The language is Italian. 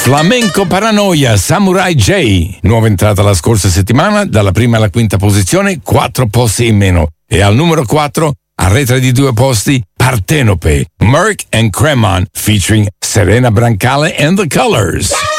Flamenco Paranoia, Samurai J, nuova entrata la scorsa settimana, dalla prima alla quinta posizione, 4 posti in meno. E al numero 4, arretra di 2 posti, Partenope, Merck and Cremon, featuring Serena Brancale and the Colors.